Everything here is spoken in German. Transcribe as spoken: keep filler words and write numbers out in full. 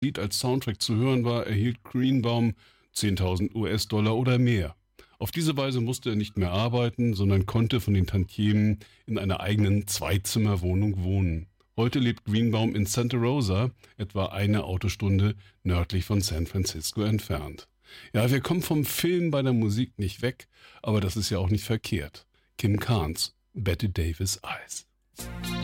Lied als Soundtrack zu hören war, erhielt Greenbaum zehntausend U S-Dollar oder mehr. Auf diese Weise musste er nicht mehr arbeiten, sondern konnte von den Tantiemen in einer eigenen Zweizimmerwohnung wohnen. Heute lebt Greenbaum in Santa Rosa, etwa eine Autostunde nördlich von San Francisco entfernt. Ja, wir kommen vom Film bei der Musik nicht weg, aber das ist ja auch nicht verkehrt. Kim Carnes, Bette Davis Eyes.